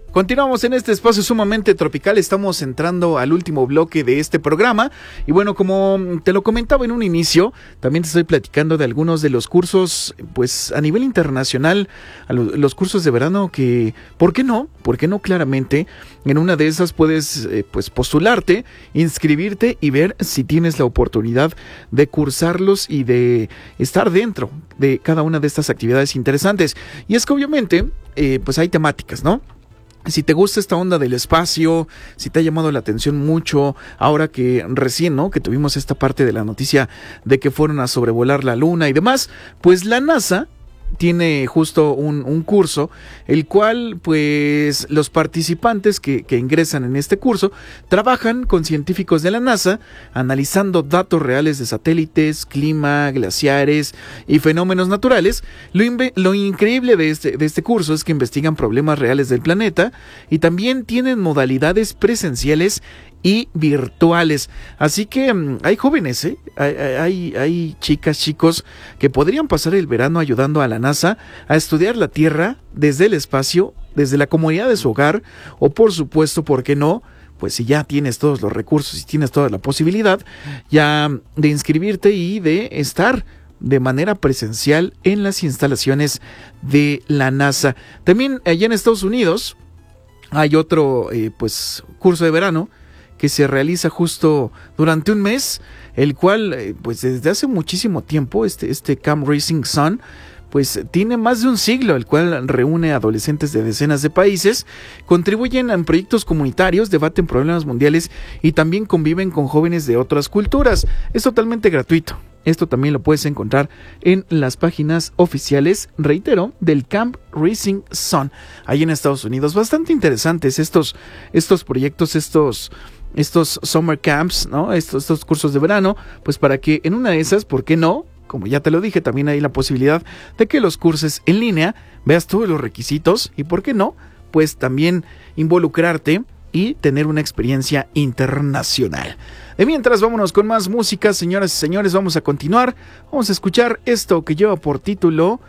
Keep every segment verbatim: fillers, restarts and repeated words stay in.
Continuamos en este espacio sumamente tropical, estamos entrando al último bloque de este programa y bueno, como te lo comentaba en un inicio, también te estoy platicando de algunos de los cursos, pues a nivel internacional, a lo, los cursos de verano que, ¿por qué no? ¿Por qué no? Claramente, en una de esas puedes eh, pues postularte, inscribirte y ver si tienes la oportunidad de cursarlos y de estar dentro de cada una de estas actividades interesantes. Y es que obviamente, eh, pues hay temáticas, ¿no? Si te gusta esta onda del espacio, si te ha llamado la atención mucho, ahora que recién, ¿no? Que tuvimos esta parte de la noticia de que fueron a sobrevolar la luna y demás, pues la NASA tiene justo un, un curso, el cual pues los participantes que, que ingresan en este curso trabajan con científicos de la NASA analizando datos reales de satélites, clima, glaciares y fenómenos naturales. Lo, inve- lo increíble de este, de este curso es que investigan problemas reales del planeta y también tienen modalidades presenciales y virtuales. Así que um, hay jóvenes, ¿eh? hay, hay, hay chicas, chicos que podrían pasar el verano ayudando a la NASA a estudiar la Tierra desde el espacio, desde la comodidad de su hogar o por supuesto, ¿por qué no? Pues si ya tienes todos los recursos y tienes toda la posibilidad ya de inscribirte y de estar de manera presencial en las instalaciones de la NASA. También allá en Estados Unidos hay otro eh, pues curso de verano que se realiza justo durante un mes, el cual, eh, pues desde hace muchísimo tiempo, este, este Camp Rising Sun, pues tiene más de un siglo, el cual reúne a adolescentes de decenas de países, contribuyen en proyectos comunitarios, debaten problemas mundiales y también conviven con jóvenes de otras culturas. Es totalmente gratuito. Esto también lo puedes encontrar en las páginas oficiales, reitero, del Camp Rising Sun, ahí en Estados Unidos. Bastante interesantes estos, estos proyectos, estos... estos summer camps, ¿no? Estos, estos cursos de verano, pues para que en una de esas, ¿por qué no? Como ya te lo dije, también hay la posibilidad de que los curses en línea, veas todos los requisitos y, ¿por qué no? Pues también involucrarte y tener una experiencia internacional. De mientras, vámonos con más música, señoras y señores, vamos a continuar. Vamos a escuchar esto que lleva por título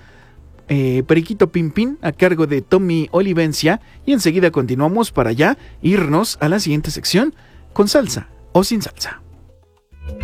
Eh, Periquito Pin Pin, a cargo de Tommy Olivencia, y enseguida continuamos para ya irnos a la siguiente sección con salsa o sin salsa.